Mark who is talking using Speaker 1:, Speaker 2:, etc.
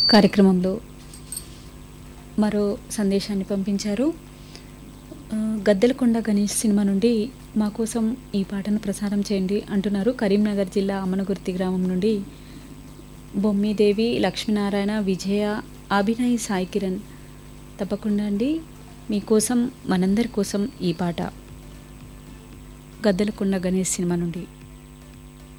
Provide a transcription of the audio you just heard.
Speaker 1: కార్యక్రమంలో మరో సందేశాన్ని పంపించారు. గద్దెలకొండ గణేష్ సినిమా నుండి మా కోసం ఈ పాటను ప్రసారం చేయండి అంటున్నారు. కరీంనగర్ జిల్లా అమ్మనగుర్తి గ్రామం నుండి బొమ్మిదేవి, లక్ష్మీనారాయణ, విజయ, అభినయ్, సాయి కిరణ్. తప్పకుండా అండి, మీకోసం మనందరి కోసం ఈ పాట గద్దెలకొండ గణేష్ సినిమా నుండి.